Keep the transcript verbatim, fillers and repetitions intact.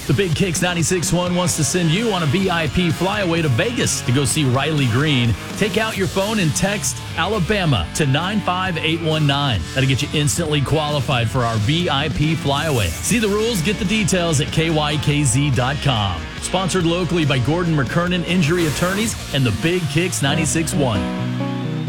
The Big Kicks ninety-six point one wants to send you on a V I P flyaway to Vegas to go see Riley Green. Take out your phone and text Alabama to nine five eight one nine. That'll get you instantly qualified for our V I P flyaway. See the rules, get the details at K Y K Z dot com. Sponsored locally by Gordon McKernan Injury Attorneys and the Big Kicks ninety-six point one.